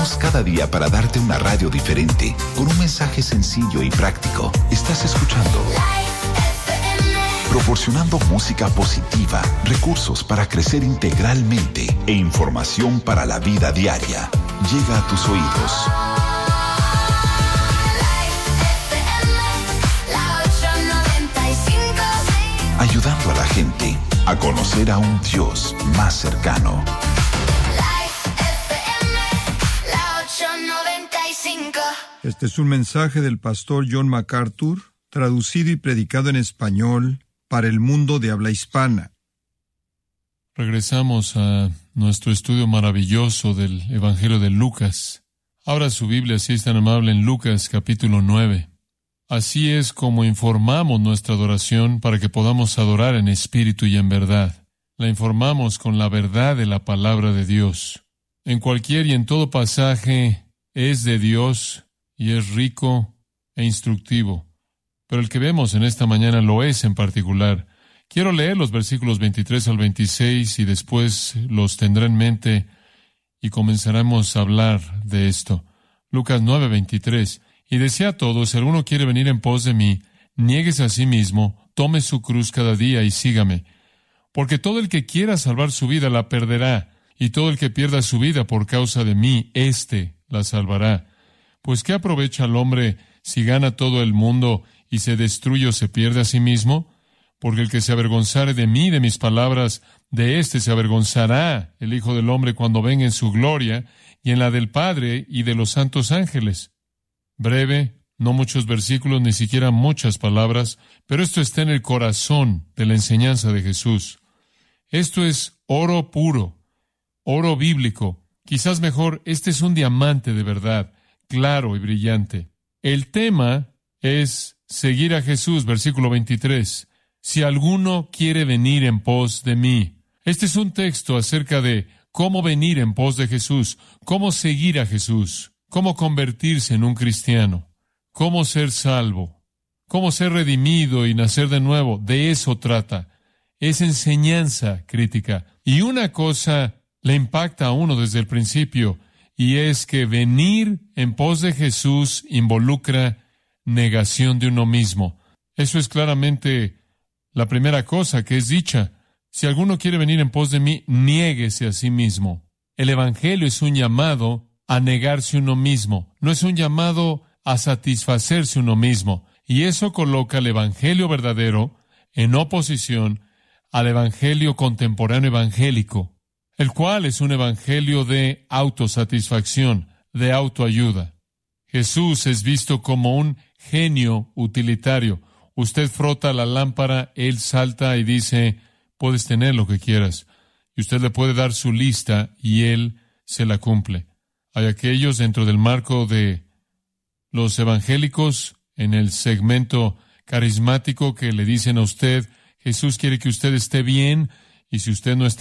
Estamos cada día para darte una radio diferente, con un mensaje sencillo y práctico. Estás escuchando proporcionando música positiva, recursos para crecer integralmente e información para la vida diaria. Llega a tus oídos. Ayudando a la gente a conocer a un Dios más cercano. Este es un mensaje del pastor John MacArthur, traducido y predicado en español para el mundo de habla hispana. Regresamos a nuestro estudio maravilloso del Evangelio de Lucas. Abra su Biblia, si es tan amable, en Lucas capítulo 9. Así es como informamos nuestra adoración para que podamos adorar en espíritu y en verdad. La informamos con la verdad de la palabra de Dios. En cualquier y en todo pasaje es de Dios y es rico e instructivo. Pero el que vemos en esta mañana lo es en particular. Quiero leer los versículos 23 al 26 y después los tendré en mente y comenzaremos a hablar de esto. Lucas 9:23. Y decía a todos: si alguno quiere venir en pos de mí, niéguese a sí mismo, tome su cruz cada día y sígame. Porque todo el que quiera salvar su vida la perderá, y todo el que pierda su vida por causa de mí, éste la salvará. Pues ¿qué aprovecha al hombre si gana todo el mundo y se destruye o se pierde a sí mismo? Porque el que se avergonzare de mí y de mis palabras, de éste se avergonzará el Hijo del Hombre cuando venga en su gloria y en la del Padre y de los santos ángeles. Breve, no muchos versículos, ni siquiera muchas palabras, pero esto está en el corazón de la enseñanza de Jesús. Esto es oro puro, oro bíblico. Quizás mejor, este es un diamante de verdad, claro y brillante. El tema es seguir a Jesús, versículo 23. Si alguno quiere venir en pos de mí. Este es un texto acerca de cómo venir en pos de Jesús, cómo seguir a Jesús, cómo convertirse en un cristiano, cómo ser salvo, cómo ser redimido y nacer de nuevo. De eso trata. Es enseñanza crítica. Y una cosa le impacta a uno desde el principio, y es que venir en pos de Jesús involucra negación de uno mismo. Eso es claramente la primera cosa que es dicha. Si alguno quiere venir en pos de mí, niéguese a sí mismo. El Evangelio es un llamado a negarse uno mismo. No es un llamado a satisfacerse uno mismo. Y eso coloca el Evangelio verdadero en oposición al Evangelio contemporáneo evangélico, el cual es un evangelio de autosatisfacción, de autoayuda. Jesús es visto como un genio utilitario. Usted frota la lámpara, Él salta y dice: puedes tener lo que quieras. Y usted le puede dar su lista y Él se la cumple. Hay aquellos dentro del marco de los evangélicos, en el segmento carismático, que le dicen a usted: Jesús quiere que usted esté bien, y si usted no está